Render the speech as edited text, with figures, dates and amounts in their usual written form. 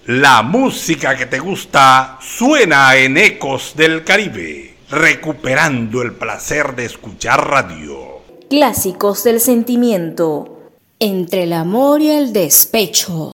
La música que te gusta suena en Ecos del Caribe, recuperando el placer de escuchar radio. Clásicos del sentimiento, entre el amor y el despecho.